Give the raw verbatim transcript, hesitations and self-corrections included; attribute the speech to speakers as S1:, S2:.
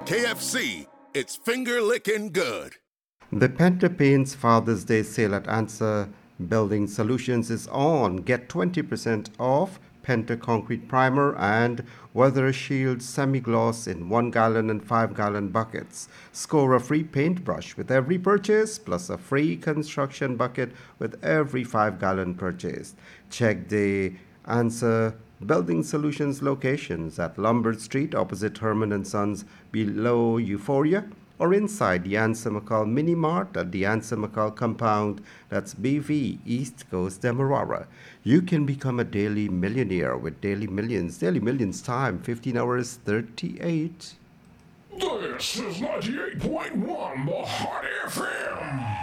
S1: K F C, it's finger licking good.
S2: The Penta Paints Father's Day sale at Answer Building Solutions is on. Get twenty percent off Penta Concrete Primer and Weather Shield Semi-Gloss in one gallon and five gallon buckets. Score a free paintbrush with every purchase, plus a free construction bucket with every five gallon purchase. Check the Answer Building Solutions locations at Lombard Street opposite Herman and Sons below Euphoria, or inside the Answer McCall Mini Mart at the Answer McCall compound. That's B V, East Coast, Demerara. You can become a daily millionaire with Daily Millions. Daily Millions time, fifteen hours thirty-eight.
S3: This is ninety-eight point one, the Hot F M.